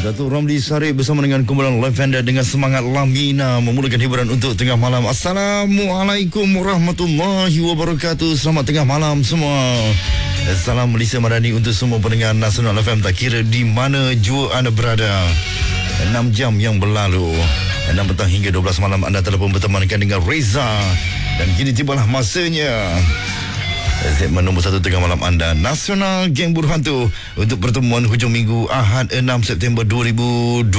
Datuk Ramli Sarip bersama dengan kumpulan Lavender dengan semangat Lamina memulakan hiburan untuk tengah malam. Assalamualaikum warahmatullahi wabarakatuh. Selamat tengah malam semua. Salam Malaysia Madani untuk semua pendengar Nasional FM, tak kira di mana jua anda berada. 6 jam yang berlalu, 6 petang hingga 12 malam anda telah pun bertemankan dengan Reza. Dan kini tibalah masanya segmen nombor 1 tengah malam anda, Nasional Geng Buruh Hantu, untuk pertemuan hujung minggu Ahad 6 September 2026,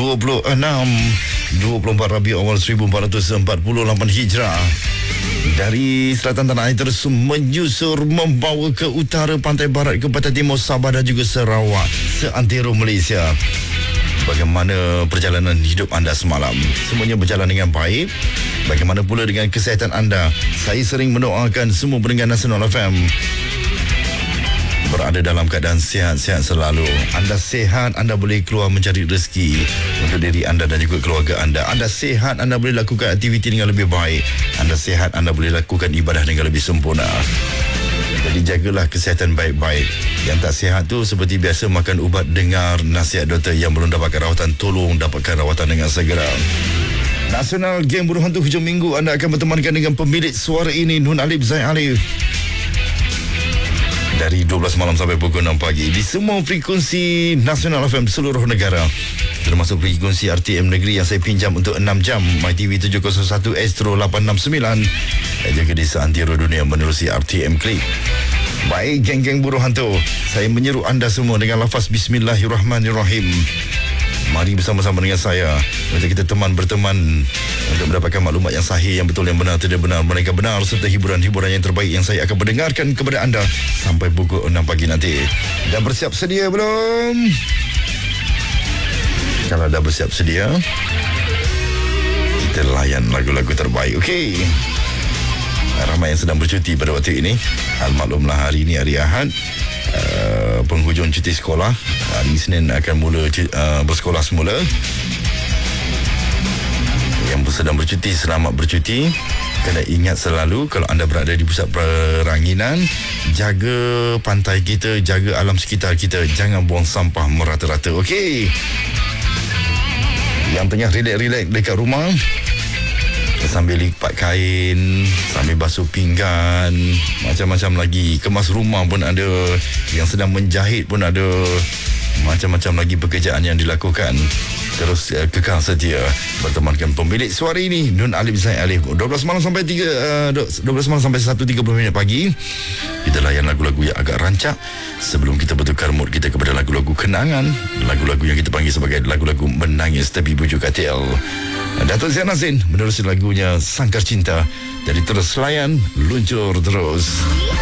24 Rabiul Awal 1448 Hijrah. Dari selatan tanah air terus menyusur membawa ke utara, pantai barat ke pantai timur Sabah dan juga Sarawak, seantero Malaysia. Bagaimana perjalanan hidup anda semalam? Semuanya berjalan dengan baik? Bagaimana pula dengan kesihatan anda? Saya sering mendoakan semua pendengar Nasional FM berada dalam keadaan sihat-sihat selalu. Anda sihat, anda boleh keluar mencari rezeki untuk diri anda dan juga keluarga anda. Anda sihat, anda boleh lakukan aktiviti dengan lebih baik. Anda sihat, anda boleh lakukan ibadah dengan lebih sempurna. Jadi jagalah kesihatan baik-baik. Yang tak sihat tu seperti biasa makan ubat, dengar nasihat doktor. Yang belum dapatkan rawatan, tolong dapatkan rawatan dengan segera. Nasional Geng Buruh Hantu hujung minggu anda akan bertemankan dengan pemilik suara ini, Nun Alif Zaid Alif, dari 12 malam sampai pukul 6 pagi di semua frekuensi Nasional FM seluruh negara, termasuk frekuensi RTM Negeri yang saya pinjam untuk 6 jam, MyTV 701 Astro 869, dan juga di seantero dunia menerusi RTM Klik. Baik, geng-geng Buruh Hantu, saya menyeru anda semua dengan lafaz Bismillahirrahmanirrahim. Mari bersama-sama dengan saya untuk kita berteman untuk mendapatkan maklumat yang sahih, yang betul, yang benar, tidak benar, mereka benar, serta hiburan-hiburan yang terbaik yang saya akan mendengarkan kepada anda sampai pukul 6 pagi nanti. Dah bersiap sedia belum? Kalau dah bersiap sedia, kita layan lagu-lagu terbaik. Okey. Ramai yang sedang bercuti pada waktu ini. Maklumlah hari ini hari Ahad, penghujung cuti sekolah. Hari Isnin akan mula bersekolah semula. Yang sedang bercuti, selamat bercuti. Kena ingat selalu, kalau anda berada di pusat peranginan, jaga pantai kita, jaga alam sekitar kita, jangan buang sampah merata-rata. Okey. Yang tengah relax-relax dekat rumah, sambil lipat kain, sambil basuh pinggan, macam-macam lagi. Kemas rumah pun ada, yang sedang menjahit pun ada, macam-macam lagi pekerjaan yang dilakukan. Terus kekal setia bertemankan pemilik suara ini, Nun Alif Zaid Alif, 12 malam sampai 1.30 pagi. Kita layan lagu-lagu yang agak rancak sebelum kita bertukar mood kita kepada lagu-lagu kenangan, lagu-lagu yang kita panggil sebagai lagu-lagu menangis tapi bujuk katil. Datuk Zain Nazin menerusi lagunya Sangkar Cinta. Jadi terus layan, luncur terus.